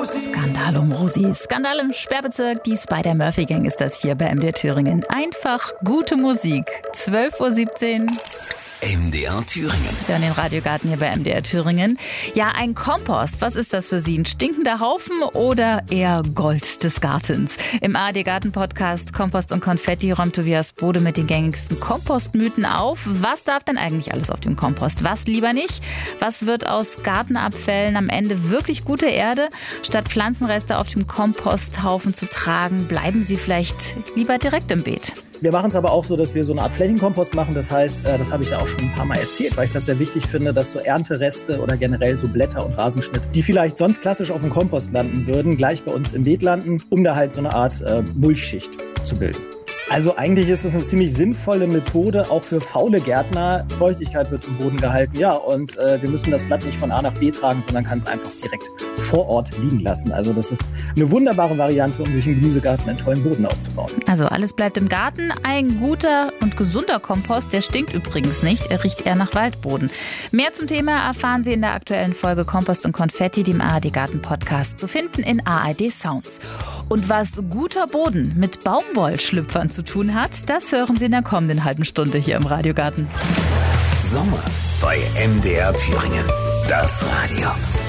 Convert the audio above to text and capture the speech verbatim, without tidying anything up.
Rosi. Skandal um Rosi. Skandal im Sperrbezirk. Die Spider-Murphy-Gang ist das hier bei M D R Thüringen. Einfach gute Musik. zwölf Uhr siebzehn. M D R Thüringen. Ja, den Radiogarten hier bei M D R Thüringen. Ja, ein Kompost. Was ist das für Sie? Ein stinkender Haufen oder eher Gold des Gartens? Im A R D-Garten-Podcast Kompost und Konfetti räumt Tobias Bode mit den gängigsten Kompostmythen auf. Was darf denn eigentlich alles auf dem Kompost? Was lieber nicht? Was wird aus Gartenabfällen am Ende wirklich gute Erde? Statt Pflanzenreste auf dem Komposthaufen zu tragen, bleiben sie vielleicht lieber direkt im Beet. Wir machen es aber auch so, dass wir so eine Art Flächenkompost machen. Das heißt, das habe ich ja auch schon ein paar Mal erzählt, weil ich das sehr wichtig finde, dass so Erntereste oder generell so Blätter und Rasenschnitt, die vielleicht sonst klassisch auf dem Kompost landen würden, gleich bei uns im Beet landen, um da halt so eine Art äh, Mulchschicht zu bilden. Also eigentlich ist es eine ziemlich sinnvolle Methode, auch für faule Gärtner. Feuchtigkeit wird im Boden gehalten, ja, und äh, wir müssen das Blatt nicht von A nach B tragen, sondern kann es einfach direkt vor Ort liegen lassen. Also das ist eine wunderbare Variante, um sich im Gemüsegarten einen tollen Boden aufzubauen. Also alles bleibt im Garten. Ein guter und gesunder Kompost, der stinkt übrigens nicht. Er riecht eher nach Waldboden. Mehr zum Thema erfahren Sie in der aktuellen Folge Kompost und Konfetti, dem A R D-Garten-Podcast, zu finden in A R D Sounds. Und was guter Boden mit Baumwollschlüpfern zu tun hat, das hören Sie in der kommenden halben Stunde hier im Radiogarten. Sommer bei M D R Thüringen. Das Radio.